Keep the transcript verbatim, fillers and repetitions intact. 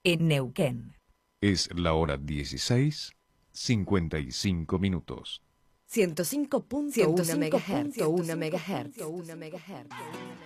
en Neuquén. Es la hora dieciséis, cincuenta y cinco minutos. ciento cinco punto uno megahertz.